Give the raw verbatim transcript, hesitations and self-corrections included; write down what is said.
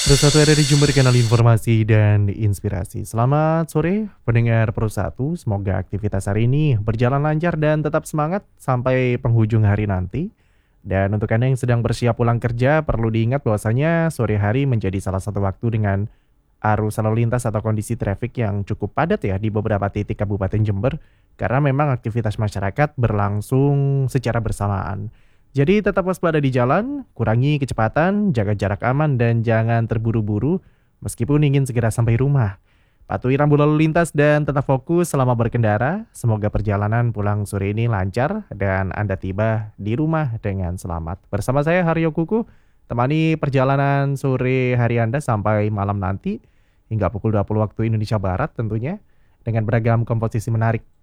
Bersatu ada di Jember Kanal Informasi dan Inspirasi. Selamat sore pendengar Pro satu, semoga aktivitas hari ini berjalan lancar dan tetap semangat sampai penghujung hari nanti. Dan untuk Anda yang sedang bersiap pulang kerja, perlu diingat bahwasanya sore hari menjadi salah satu waktu dengan arus lalu lintas atau kondisi trafik yang cukup padat ya di beberapa titik Kabupaten Jember, karena memang aktivitas masyarakat berlangsung secara bersamaan. Jadi tetap waspada di jalan, kurangi kecepatan, jaga jarak aman dan jangan terburu-buru meskipun ingin segera sampai rumah. Patuhi rambu lalu lintas dan tetap fokus selama berkendara. Semoga perjalanan pulang sore ini lancar dan Anda tiba di rumah dengan selamat. Bersama saya Haryo Kuku, temani perjalanan sore hari Anda sampai malam nanti hingga pukul dua puluh waktu Indonesia Barat tentunya dengan beragam komposisi menarik